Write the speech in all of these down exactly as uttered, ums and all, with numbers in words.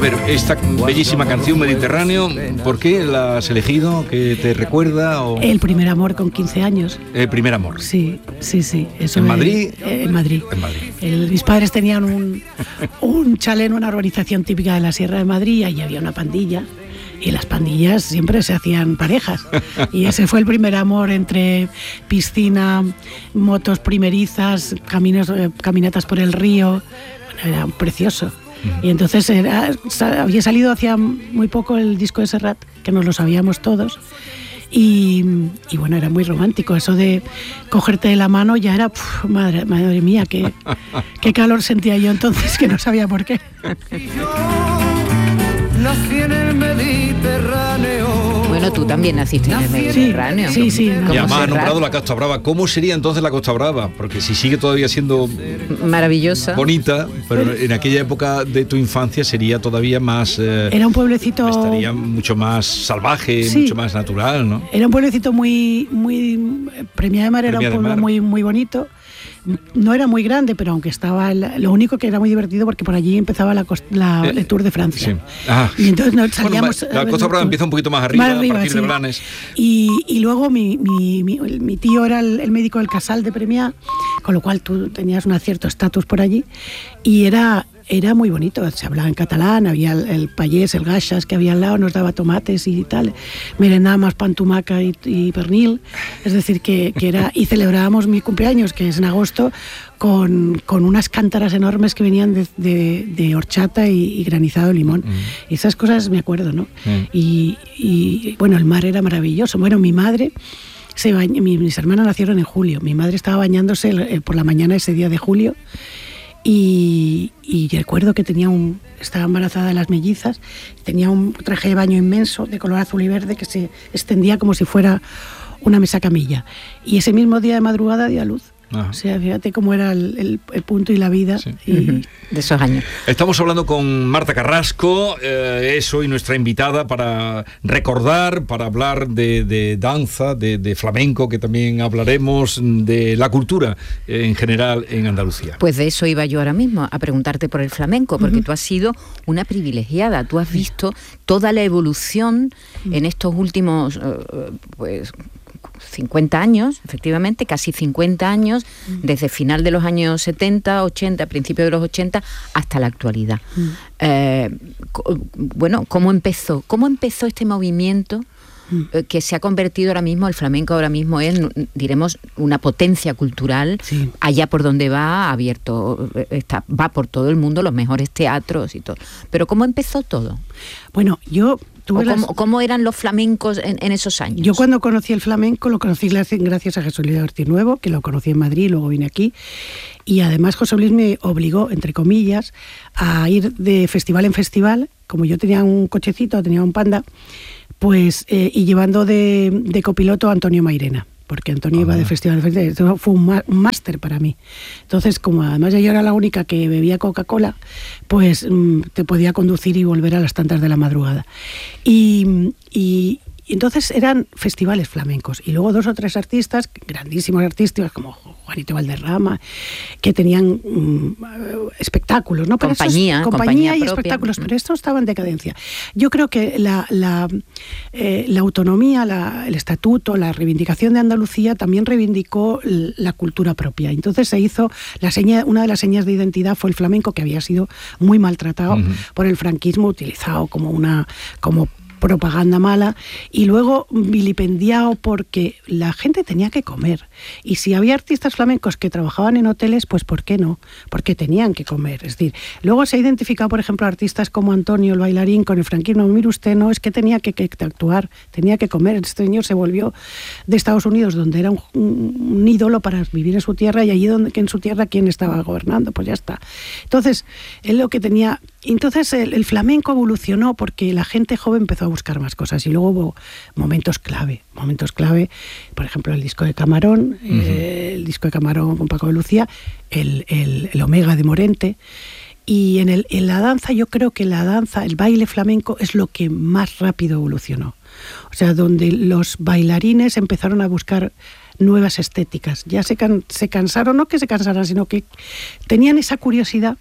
ver, esta bellísima canción Mediterráneo, ¿por qué la has elegido? ¿Qué te recuerda? O... El primer amor con quince años. El primer amor. Sí, sí, sí. Eso ¿En es, Madrid? Eh, en Madrid. En Madrid. El, mis padres tenían un, un chalet en una urbanización típica de la Sierra de Madrid y allí había una pandilla. Y las pandillas siempre se hacían parejas. Y ese fue el primer amor entre piscina, motos primerizas, caminos, eh, caminatas por el río. Bueno, era precioso. Y entonces era, había salido hacía muy poco el disco de Serrat, que nos lo sabíamos todos. Y, y bueno, era muy romántico. Eso de cogerte de la mano ya era, puf, madre, madre mía, qué, qué calor sentía yo entonces, que no sabía por qué. Nací en el Mediterráneo. Bueno, tú también naciste en el Mediterráneo. Sí, sí. Y además ha nombrado la Costa Brava. ¿Cómo sería entonces la Costa Brava? Porque si sigue todavía siendo maravillosa, bonita, pero en aquella época de tu infancia sería todavía más... Eh, era un pueblecito... Estaría mucho más salvaje, sí, mucho más natural, ¿no? Era un pueblecito muy... muy Premia de Mar era Premia un pueblo muy, muy bonito. No era muy grande, pero aunque estaba... El, lo único que era muy divertido porque por allí empezaba la, la, eh, el Tour de Francia. Sí. Ah. Y entonces nos salíamos... Bueno, la Costa Brava empieza un poquito más arriba, más arriba a partir sí. de Blanes. Y, y luego mi, mi, mi, mi tío era el, el médico del Casal de Premià, con lo cual tú tenías un cierto estatus por allí. Y era... Era muy bonito, se hablaba en catalán, había el, el payés, el gachas que había al lado, nos daba tomates y tal, merendábamos pan, tumaca y, y pernil, es decir, que, que era, y celebrábamos mi cumpleaños, que es en agosto, con, con unas cántaras enormes que venían de, de, de horchata y, y granizado de limón. Mm. Y esas cosas me acuerdo, ¿no? Mm. Y, y bueno, el mar era maravilloso. Bueno, mi madre... Se bañ... mis hermanas nacieron en julio, mi madre estaba bañándose eh, por la mañana ese día de julio. Y, y recuerdo que tenía un, estaba embarazada de las mellizas, tenía un traje de baño inmenso de color azul y verde que se extendía como si fuera una mesa camilla. Y ese mismo día de madrugada dio a luz. Ajá. O sea, fíjate cómo era el, el, el punto y la vida sí. y, uh-huh. de esos años. Estamos hablando con Marta Carrasco, eh, es hoy nuestra invitada para recordar, para hablar de, de danza, de, de flamenco, que también hablaremos de la cultura eh, en general en Andalucía. Pues de eso iba yo ahora mismo, a preguntarte por el flamenco, porque uh-huh. tú has sido una privilegiada, tú has visto toda la evolución uh-huh. en estos últimos, uh, pues... cincuenta años, efectivamente, casi cincuenta años, mm. desde final de los años setenta, ochenta, principios de los ochenta, hasta la actualidad. Mm. Eh, co- bueno, ¿cómo empezó? ¿Cómo empezó este movimiento mm. eh, que se ha convertido ahora mismo, el flamenco ahora mismo es, diremos, una potencia cultural, sí. allá por donde va, abierto, está, va por todo el mundo, los mejores teatros y todo. Pero ¿cómo empezó todo? Bueno, yo... ¿O cómo, ¿Cómo eran los flamencos en, en esos años? Yo cuando conocí el flamenco lo conocí gracias a José Luis Ortiz Nuevo, que lo conocí en Madrid, luego vine aquí. Y además José Luis me obligó, entre comillas, a ir de festival en festival. Como yo tenía un cochecito, tenía un Panda, pues eh, y llevando de, de copiloto a Antonio Mairena. Porque Antonio iba de festival en festival, eso fue un máster para mí. Entonces, como además yo era la única que bebía Coca-Cola, pues mmm, te podía conducir y volver a las tantas de la madrugada. Y, y, y entonces eran festivales flamencos. Y luego dos o tres artistas, grandísimos artistas, como Juanito Valderrama, que tenían mmm, espectáculos, ¿no? Pero compañía, esos, compañía, compañía y propia. espectáculos, pero esto estaba en decadencia. Yo creo que la, la, eh, la autonomía, la, el estatuto, la reivindicación de Andalucía también reivindicó la cultura propia. Entonces se hizo, la seña, una de las señas de identidad fue el flamenco, que había sido muy maltratado uh-huh. por el franquismo, utilizado como una... como propaganda mala y luego vilipendiado porque la gente tenía que comer y si había artistas flamencos que trabajaban en hoteles, pues ¿por qué no? Porque tenían que comer, es decir, luego se ha identificado por ejemplo artistas como Antonio el bailarín con el franquismo, mire usted, no, es que tenía que, que actuar, tenía que comer, este señor se volvió de Estados Unidos donde era un, un, un ídolo para vivir en su tierra y allí donde que en su tierra quién estaba gobernando, pues ya está. Entonces, él lo que tenía, entonces el, el flamenco evolucionó porque la gente joven empezó a buscar más cosas y luego hubo momentos clave, momentos clave, por ejemplo el disco de Camarón, uh-huh. eh, el disco de Camarón con Paco de Lucía, el, el, el Omega de Morente y en, el, en la danza yo creo que la danza, el baile flamenco es lo que más rápido evolucionó, o sea donde los bailarines empezaron a buscar nuevas estéticas, ya se, can, se cansaron, no que se cansaran, sino que tenían esa curiosidad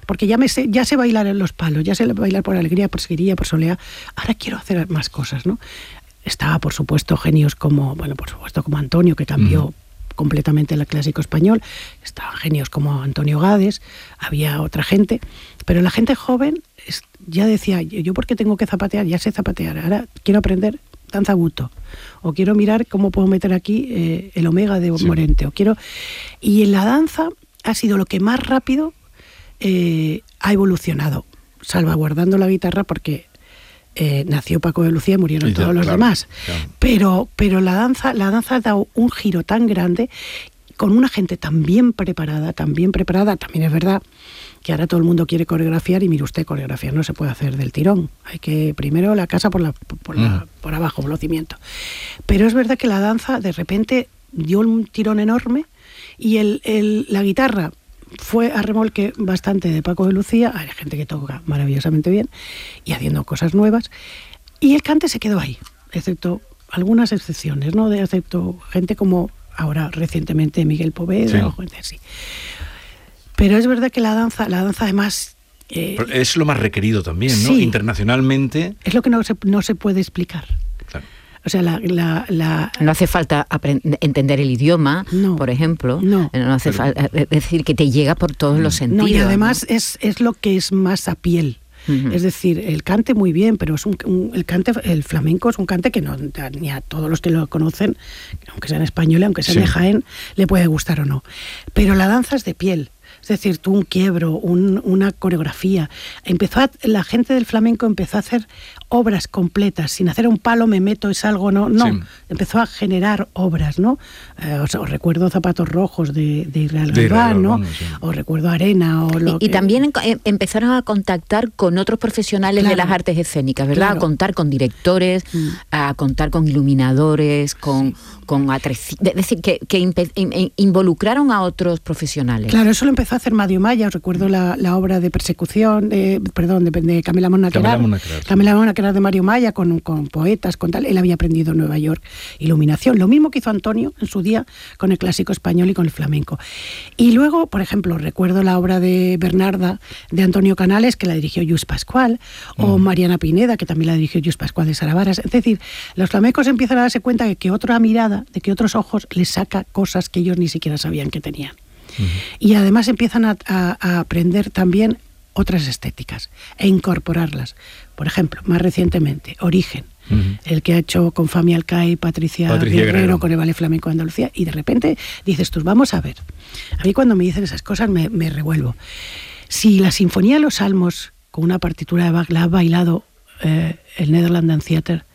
porque ya me sé, ya sé bailar en los palos, ya sé bailar por alegría, por seguiría, por soleá, ahora quiero hacer más cosas, ¿no? Estaba, por supuesto, genios como, bueno, por supuesto, como Antonio, que cambió mm. completamente el clásico español. Estaban genios como Antonio Gades, había otra gente, pero la gente joven ya decía, yo porque tengo que zapatear, ya sé zapatear, ahora quiero aprender danza buto, o quiero mirar cómo puedo meter aquí eh, el omega de sí. Morente, o quiero... Y en la danza ha sido lo que más rápido eh, ha evolucionado, salvaguardando la guitarra porque eh, nació Paco de Lucía y murieron y ya, todos los claro, demás. Claro. Pero, pero la danza, la danza ha dado un giro tan grande, con una gente tan bien preparada, tan bien preparada, también es verdad que ahora todo el mundo quiere coreografiar y mire usted, coreografiar no se puede hacer del tirón. Hay que primero la casa por, la, por, la, mm. por abajo, por los cimientos. Pero es verdad que la danza de repente dio un tirón enorme y el, el, la guitarra fue a remolque bastante de Paco de Lucía. Hay gente que toca maravillosamente bien y haciendo cosas nuevas. Y el cante se quedó ahí, excepto algunas excepciones, ¿no? De excepto gente como ahora recientemente Miguel Poveda sí. o gente así. Pero es verdad que la danza, la danza además... Eh, es lo más requerido también, ¿no? Sí, internacionalmente... Es lo que no se, no se puede explicar. Claro. O sea, la, la, la... No hace falta aprender, entender el idioma, no, por ejemplo. No. No hace falta... Es decir, que te llega por todos los sentidos. No, y además ¿no? es, es lo que es más a piel. Uh-huh. Es decir, el cante muy bien, pero es un, un, el cante, el flamenco es un cante que no, ni a todos los que lo conocen, aunque sean españoles, aunque sean sí. de Jaén, le puede gustar o no. Pero la danza es de piel. Es decir, tú un quiebro, un, una coreografía. Empezó a, la gente del flamenco empezó a hacer obras completas, sin hacer un palo, me meto y salgo, no, no. Sí. Empezó a generar obras, ¿no? Eh, o sea, os recuerdo Zapatos Rojos de, de Israel Galván, ¿no? Bueno, sí. Os recuerdo Arena. O lo y, que... y también en, empezaron a contactar con otros profesionales claro. de las artes escénicas, ¿verdad? Claro. A contar con directores, mm. a contar con iluminadores, con, sí. con atreci... Es decir, que, que impe... involucraron a otros profesionales. Claro, eso lo empezó a hacer Mario Maya. Os recuerdo la, la obra de Persecución, de, perdón, de, de Camila Mona Queralt. Camila Mona Queralt de Mario Maya, con, con poetas, con tal. Él había aprendido en Nueva York iluminación. Lo mismo que hizo Antonio en su día con el clásico español y con el flamenco. Y luego, por ejemplo, recuerdo la obra de Bernarda de Antonio Canales, que la dirigió Lluís Pascual, mm. o Mariana Pineda, que también la dirigió Lluís Pascual de Saravaras. Es decir, los flamencos empiezan a darse cuenta de que otra mirada, de que otros ojos les saca cosas que ellos ni siquiera sabían que tenían. Uh-huh. Y además empiezan a, a, a aprender también otras estéticas e incorporarlas. Por ejemplo, más recientemente, Origen, uh-huh. el que ha hecho con Fami Alcaí y Patricia, Patricia Guerrero, Guerrero con el Ballet Flamenco de Andalucía, y de repente dices tú, vamos a ver. A mí cuando me dicen esas cosas me, me revuelvo. Si la Sinfonía de los Salmos, con una partitura de Bach, la ha bailado eh, el Netherlands Theater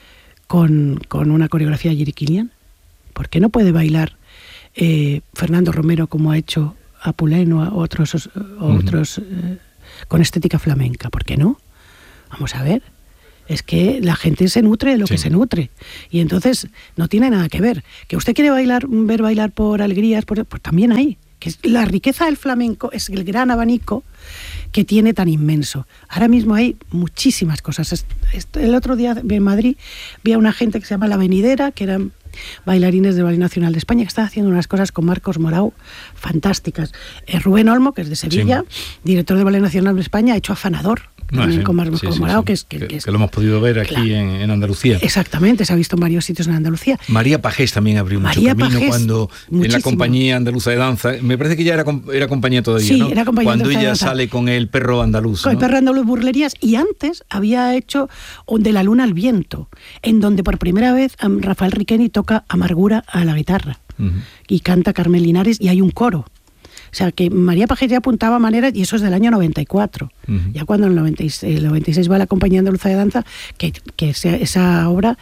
con, con una coreografía de Jiri Kilian, ¿por qué no puede bailar Eh, Fernando Romero, como ha hecho Apulén o a otros, o uh-huh. otros eh, con estética flamenca? ¿Por qué no? Vamos a ver. Es que la gente se nutre de lo sí. que se nutre. Y entonces no tiene nada que ver. Que usted quiere bailar, ver bailar por alegrías, por, pues también hay. Que es, la riqueza del flamenco es el gran abanico que tiene tan inmenso. Ahora mismo hay muchísimas cosas. Es, es, el otro día en Madrid vi a una gente que se llama La Venidera, que eran bailarines del Ballet Nacional de España, que están haciendo unas cosas con Marcos Morau fantásticas. Eh, Rubén Olmo, que es de Sevilla, sí. director del Ballet Nacional de España, ha hecho Afanador. No, sí, con Marcos sí, sí, Morao, sí. Que, es, que, que, es, que lo hemos podido ver aquí claro. en, en Andalucía. Exactamente, se ha visto en varios sitios en Andalucía. María Pajés también abrió María mucho camino Pajés, cuando muchísimo. En la compañía andaluza de danza, me parece que ya era, era compañía todavía, sí, ¿no? Era compañía cuando ella de danza. Sale con el perro andaluz. Con ¿no? el perro andaluz Burlerías, y antes había hecho De la Luna al Viento, en donde por primera vez Rafael Riqueni toca Amargura a la guitarra uh-huh. y canta Carmen Linares y hay un coro. O sea, que María Pajés ya apuntaba maneras, y eso es del año noventa y cuatro. Uh-huh. Ya cuando en el noventa y seis, el noventa y seis va la Compañía Andaluza de Danza, que, que esa, esa obra,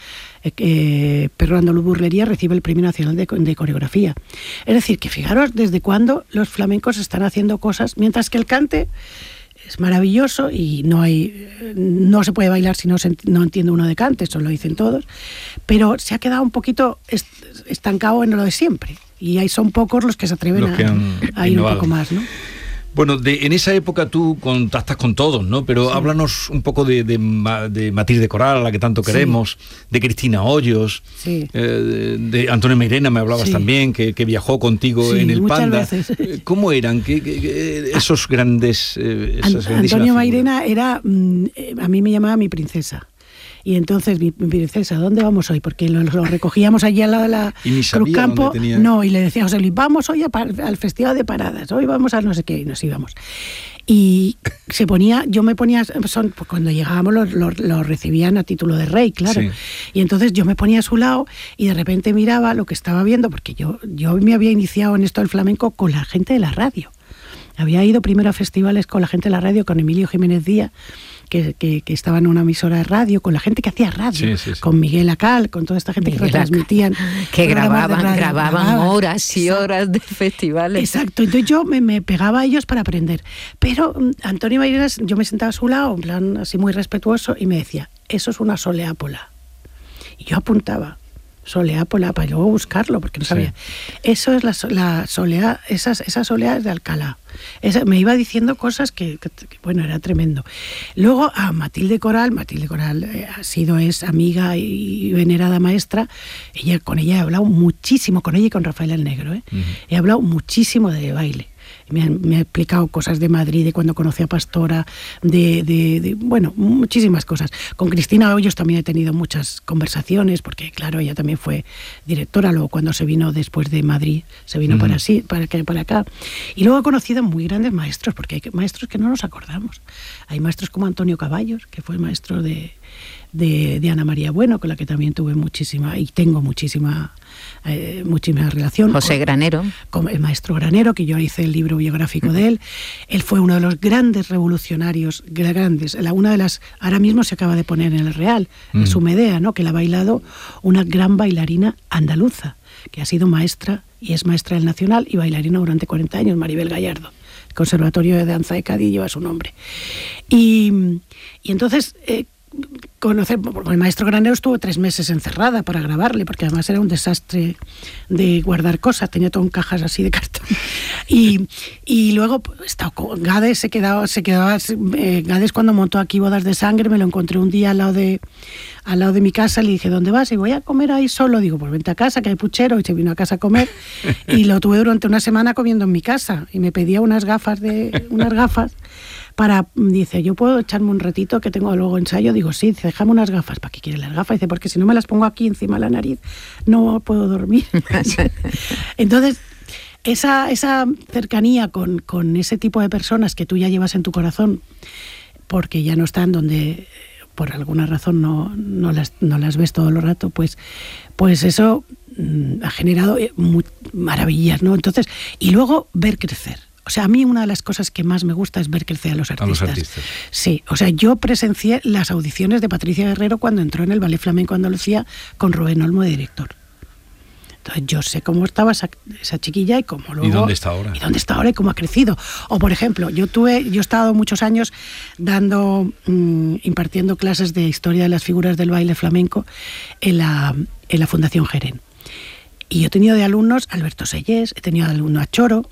eh, Perro Andaluz Burlería, recibe el Premio Nacional de, de Coreografía. Es decir, que fijaros desde cuándo los flamencos están haciendo cosas, mientras que el cante es maravilloso y no hay no se puede bailar si no, se, no entiende uno de cante, eso lo dicen todos, pero se ha quedado un poquito est- estancado en lo de siempre. Y ahí son pocos los que se atreven los que a, a ir un poco más, ¿no? Bueno, de, en esa época tú contactas con todos, ¿no? Pero sí. háblanos un poco de, de, de Matilde Coral, a la que tanto queremos, sí. de Cristina Hoyos, sí. eh, de, de Antonio Mairena, me hablabas sí. también, que, que viajó contigo sí, en el Panda. Veces. ¿Cómo eran ¿Qué, qué, qué, esos grandes... Eh, esas An- Antonio Mairena era, mm, a mí me llamaba mi princesa. Y entonces, mi, mi princesa, ¿dónde vamos hoy? Porque lo, lo recogíamos allí al lado de la Cruzcampo. Tenía... No, y le decía a José Luis, vamos hoy a, al Festival de Paradas, hoy vamos a no sé qué, y nos íbamos. Y se ponía, yo me ponía, son, pues cuando llegábamos lo, lo, lo recibían a título de rey, claro. Sí. Y entonces yo me ponía a su lado y de repente miraba lo que estaba viendo, porque yo, yo me había iniciado en esto del flamenco con la gente de la radio. Había ido primero a festivales con la gente de la radio, con Emilio Jiménez Díaz, Que, que, que estaba en una emisora de radio, con la gente que hacía radio, sí, sí, sí. con Miguel Acal, con toda esta gente Miguel que retransmitían. Que grababan, radio, grababan, grababan horas y Exacto. horas de festivales. Exacto, entonces yo me, me pegaba a ellos para aprender. Pero Antonio Mairena, yo me sentaba a su lado, en plan así muy respetuoso, y me decía, eso es una soleápola. Y yo apuntaba, soleápola, para luego buscarlo, porque no sabía. Sí. Eso es la, la solea, esas, esas soleas de Alcalá. Esa, me iba diciendo cosas que, que, que, bueno, era tremendo. Luego a Matilde Coral, Matilde Coral eh, ha sido, es amiga y venerada maestra, ella, con ella he hablado muchísimo, con ella y con Rafael el Negro, ¿eh? Uh-huh. He hablado muchísimo de baile. Me ha, me ha explicado cosas de Madrid, de cuando conocí a Pastora, de, de, de, bueno, muchísimas cosas. Con Cristina Hoyos también he tenido muchas conversaciones, porque claro, ella también fue directora, luego cuando se vino después de Madrid, se vino uh-huh. para, así, para, para acá. Y luego he conocido muy grandes maestros, porque hay maestros que no nos acordamos. Hay maestros como Antonio Caballos, que fue maestro de, de, de Ana María Bueno, con la que también tuve muchísima, y tengo muchísima... Eh, muchísima relación. José con, Granero. Con el maestro Granero, que yo hice el libro biográfico uh-huh. de él. Él fue uno de los grandes revolucionarios, grandes. La, una de las, ahora mismo se acaba de poner en el Real, uh-huh. es Medea, ¿no? Que la ha bailado una gran bailarina andaluza, que ha sido maestra y es maestra del Nacional y bailarina durante cuarenta años, Maribel Gallardo. El Conservatorio de Danza de Cádiz lleva su nombre. Y, y entonces... Eh, conocer, el maestro Granero estuvo tres meses encerrada para grabarle, porque además era un desastre de guardar cosas, tenía todo en cajas así de cartón. Y, y luego estaba con Gades, se quedaba, se quedaba eh, Gades cuando montó aquí Bodas de Sangre, me lo encontré un día al lado de al lado de mi casa, le dije, ¿dónde vas? Y voy a comer ahí solo. Digo, pues vente a casa, que hay puchero, y se vino a casa a comer. Y lo tuve durante una semana comiendo en mi casa, y me pedía unas gafas de unas gafas para, dice, yo puedo echarme un ratito que tengo luego ensayo. Digo, sí, dice, déjame unas gafas. ¿Para qué quieres las gafas? Dice, porque si no me las pongo aquí encima de la nariz no puedo dormir. Entonces, esa, esa cercanía con, con ese tipo de personas que tú ya llevas en tu corazón, porque ya no están donde por alguna razón no, no, las, no las ves todo el rato, pues, pues eso mmm, ha generado muy, maravillas, ¿no? Entonces, y luego ver crecer. O sea, a mí una de las cosas que más me gusta es ver crecer a los artistas. A los artistas. Sí, o sea, yo presencié las audiciones de Patricia Guerrero cuando entró en el Ballet Flamenco Andalucía con Rubén Olmo de director. Entonces yo sé cómo estaba esa, esa chiquilla y cómo luego... ¿Y dónde está ahora? Y dónde está ahora y cómo ha crecido. O por ejemplo, yo tuve, yo he estado muchos años dando, mmm, impartiendo clases de historia de las figuras del baile flamenco en la, en la Fundación Jerén. Y yo he tenido de alumnos a Alberto Sellés, he tenido de alumno a Choro,